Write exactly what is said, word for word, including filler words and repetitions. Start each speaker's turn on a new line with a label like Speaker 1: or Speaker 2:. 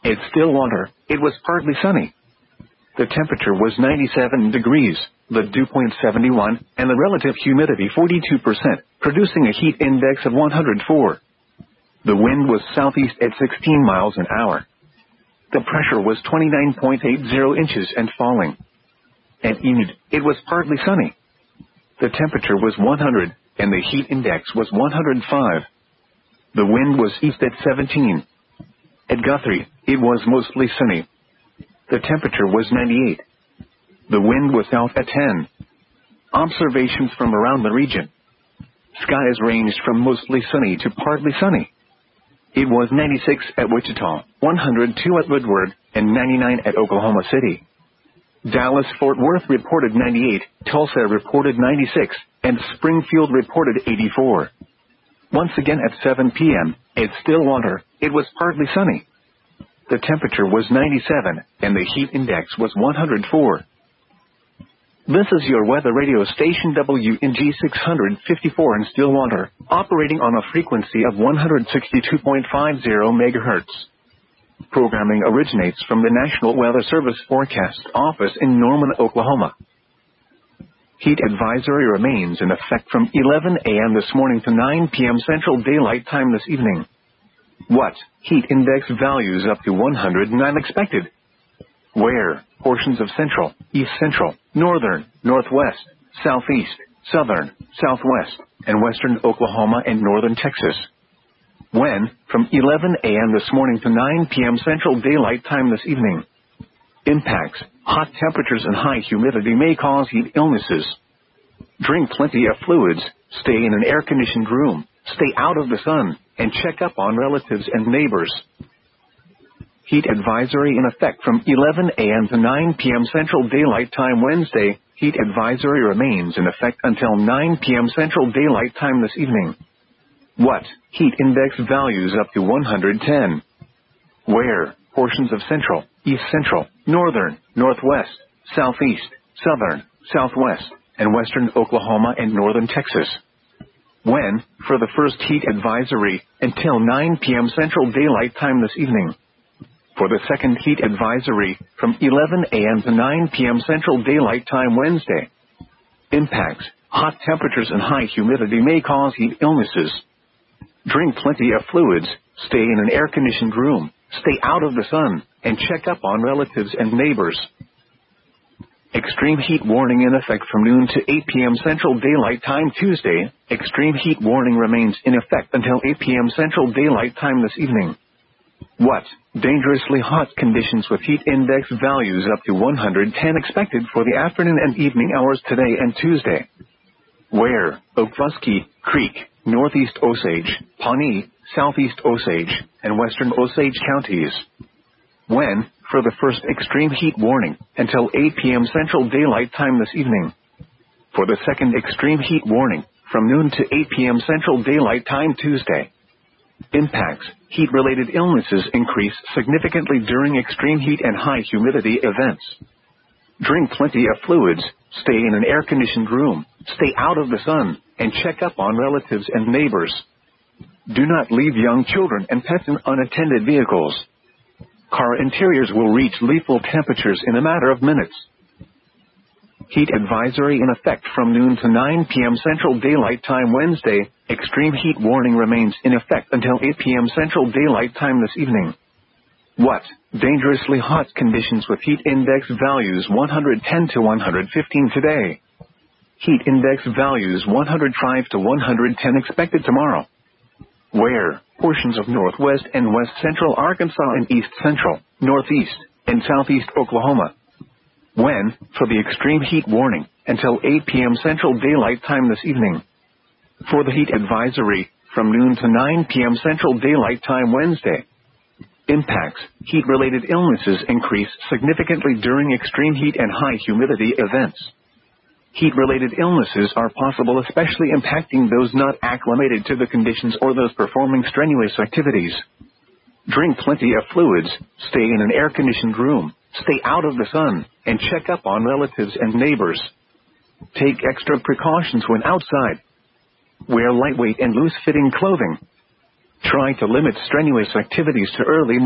Speaker 1: at Stillwater, it was partly sunny. The temperature was ninety-seven degrees, the dew point seventy-one, and the relative humidity forty-two percent, producing a heat index of one hundred four. The wind was southeast at sixteen miles an hour. The pressure was twenty-nine point eight zero inches and falling. At Enid, it was partly sunny. The temperature was one hundred, and the heat index was one hundred five. The wind was east at seventeen. At Guthrie, it was mostly sunny. The temperature was ninety-eight. The wind was south at ten. Observations from around the region. Skies ranged from mostly sunny to partly sunny. It was ninety-six at Wichita, one hundred two at Woodward, and ninety-nine at Oklahoma City. Dallas-Fort Worth reported ninety-eight, Tulsa reported ninety-six, and Springfield reported eighty-four. Once again at seven p m, at Stillwater, it was partly sunny. The temperature was ninety-seven, and the heat index was one hundred four. This is your weather radio station W N G six fifty-four in Stillwater, operating on a frequency of one hundred sixty-two point five zero megahertz. Programming originates from the National Weather Service Forecast Office in Norman, Oklahoma. Heat advisory remains in effect from eleven a m this morning to nine p m Central Daylight Time this evening. What? Heat index values up to one hundred nine expected. Where? Portions of central, east central, northern, northwest, southeast, southern, southwest, and western Oklahoma and northern Texas. When? From eleven a m this morning to nine p m Central Daylight Time this evening. Impacts. Hot temperatures and high humidity may cause heat illnesses. Drink plenty of fluids, stay in an air-conditioned room, stay out of the sun, and check up on relatives and neighbors. Heat advisory in effect from eleven a m to nine p m Central Daylight Time Wednesday. Heat advisory remains in effect until nine p m Central Daylight Time this evening. What? Heat index values up to one hundred ten. Where? Portions of central, east central, northern, northwest, southeast, southern, southwest, and western Oklahoma and northern Texas. When? For the first heat advisory, until nine p m Central Daylight Time this evening. For the second heat advisory, from eleven a m to nine p m Central Daylight Time Wednesday. Impacts. Hot temperatures and high humidity may cause heat illnesses. Drink plenty of fluids, stay in an air-conditioned room, stay out of the sun, and check up on relatives and neighbors. Extreme heat warning in effect from noon to eight p m Central Daylight Time Tuesday. Extreme heat warning remains in effect until eight p m Central Daylight Time this evening. What? Dangerously hot conditions with heat index values up to one hundred ten expected for the afternoon and evening hours today and Tuesday. Where? Okfuskee, Creek, Northeast Osage, Pawnee, Southeast Osage, and Western Osage counties. When? For the first extreme heat warning, until eight p m Central Daylight Time this evening. For the second extreme heat warning, from noon to eight p m Central Daylight Time Tuesday. Impacts. Heat-related illnesses increase significantly during extreme heat and high humidity events. Drink plenty of fluids, stay in an air-conditioned room, stay out of the sun, and check up on relatives and neighbors. Do not leave young children and pets in unattended vehicles. Car interiors will reach lethal temperatures in a matter of minutes. Heat advisory in effect from noon to nine p m Central Daylight Time Wednesday. Extreme heat warning remains in effect until eight p m Central Daylight Time this evening. What? Dangerously hot conditions with heat index values one hundred ten to one hundred fifteen today. Heat index values one hundred five to one hundred ten expected tomorrow. Where? Portions of northwest and west central Arkansas and east central, northeast, and southeast Oklahoma. When? For the extreme heat warning, until eight p m Central Daylight Time this evening. For the heat advisory, from noon to nine p m Central Daylight Time Wednesday. Impacts. Heat-related illnesses increase significantly during extreme heat and high humidity events. Heat-related illnesses are possible, especially impacting those not acclimated to the conditions or those performing strenuous activities. Drink plenty of fluids, stay in an air-conditioned room, stay out of the sun, and check up on relatives and neighbors. Take extra precautions when outside. Wear lightweight and loose-fitting clothing. Try to limit strenuous activities to early